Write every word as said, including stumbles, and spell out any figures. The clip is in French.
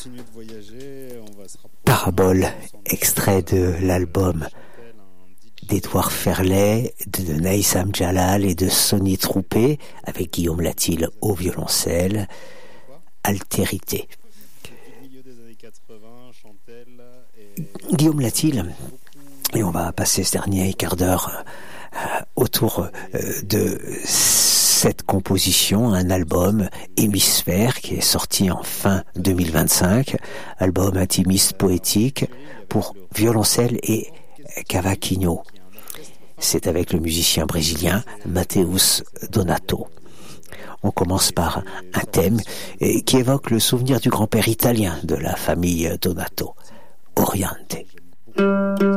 Parabole, extrait de l'album d'Édouard Ferlet, de Naïsam Djalal et de Sonny Troupé, avec Guillaume Latil au violoncelle, Altérité. Guillaume Latil, et on va passer ce dernier quart d'heure euh, autour euh, de cette composition, un album Hémisphère qui est sorti en fin deux mille vingt-cinq, album intimiste poétique pour violoncelle et cavaquinho. C'est avec le musicien brésilien Mateus Donato. On commence par un thème qui évoque le souvenir du grand-père italien de la famille Donato, Oriente.